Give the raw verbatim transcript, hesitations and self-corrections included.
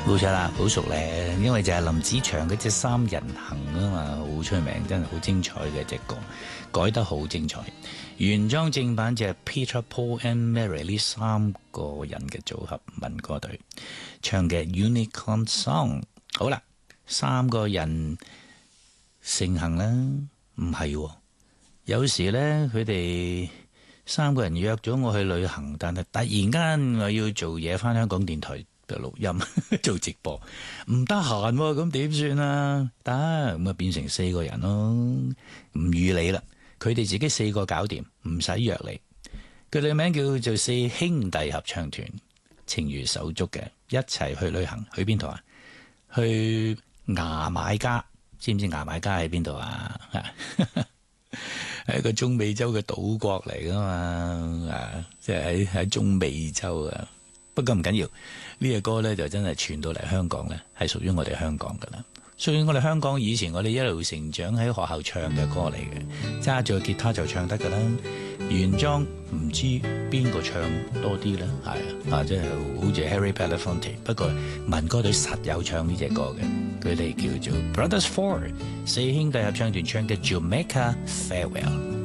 冇錯啦，好熟咧，因為就係林子祥嗰隻三人行啊嘛，好出名，真係好精彩嘅隻歌，改得好精彩。原裝正版就係 Peter Paul and Mary 呢三個人嘅組合民歌隊唱嘅 Unicorn Song。好啦，三個人成行啦，唔係喎，有時呢，佢哋三個人約咗我去旅行，但係突然間我要做嘢，返香港電台錄音做直播，唔得閒喎，咁點算啊？得咁啊，變成四個人咯，唔預你啦，佢哋自己四個搞掂，唔使約你。佢哋名叫做四兄弟合唱團，情如手足嘅，一齊去旅行，去邊度啊？去牙買加，知唔知牙買加喺邊度啊？係一個中美洲嘅島國嚟噶嘛，啊，即係喺喺中美洲啊。不過唔緊要，呢隻歌呢就真係傳到嚟香港呢，係屬於我哋香港噶啦。屬於我哋香港以前我哋一路成長喺學校唱嘅歌嚟嘅，揸住個吉他就唱得噶啦。原裝唔知邊個唱多啲呢？係啊，即係好似 Harry Belafonte。不過民歌隊實有唱呢隻歌嘅，佢哋叫做 Brothers Four 四兄弟合唱團唱嘅 Jamaica Farewell。